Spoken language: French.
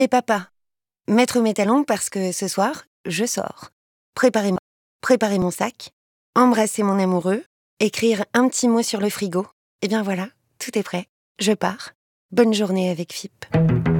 Et papa, mettre mes talons parce que ce soir, je sors. Préparer mon sac, embrasser mon amoureux, écrire un petit mot sur le frigo. Et bien voilà, tout est prêt. Je pars. Bonne journée avec FIP.